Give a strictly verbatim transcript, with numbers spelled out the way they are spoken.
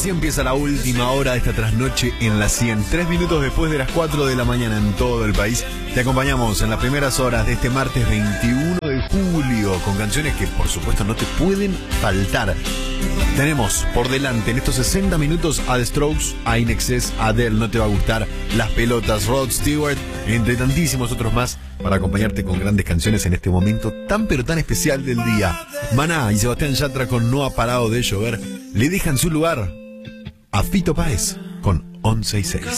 Así empieza la última hora de esta trasnoche en la cien. Tres minutos después de las cuatro de la mañana en todo el país. Te acompañamos en las primeras horas de este martes veintiuno de julio con canciones que por supuesto no te pueden faltar. Tenemos por delante en estos sesenta minutos a The Strokes, a In Excess, a Adele, No Te Va a Gustar, Las Pelotas, Rod Stewart, entre tantísimos otros más, para acompañarte con grandes canciones en este momento tan pero tan especial del día. Maná y Sebastián Yatra con No Ha Parado de Llover le dejan su lugar a Fito Páez con once y seis.